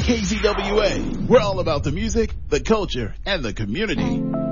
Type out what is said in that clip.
KZWA. We're all about the music, the culture, and the community.